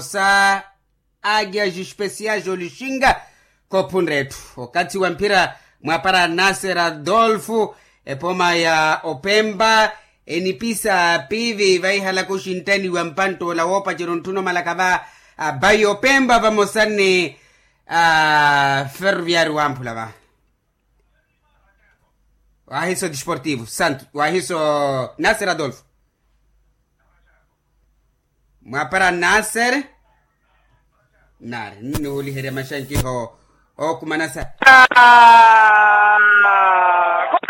sa águias especiais Olishinga kopunretu wakati wa mpira mwapara Nasser Adolfo epoma ya Opemba enipisa pivi vaihala kushintani wa mpanto la wopa chirontuno malakaba bai Opemba vamosane Ferroviário Ampula va wahiso desportivo santo wahiso Nasser Adolfo mwapara Nasser nar nuli here mashanki ho o kumanasa